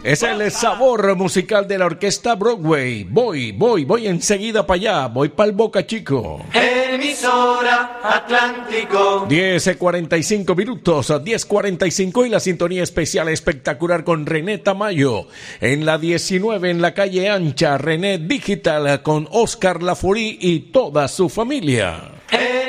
Es el sabor musical de la orquesta Broadway. Voy enseguida para allá. Voy para el Boca Chico. Emisora Atlántico. 10:45 minutos, 10:45 y la sintonía especial espectacular con René Tamayo. En la 19 en la calle ancha, René Digital con Oscar Laforí y toda su familia.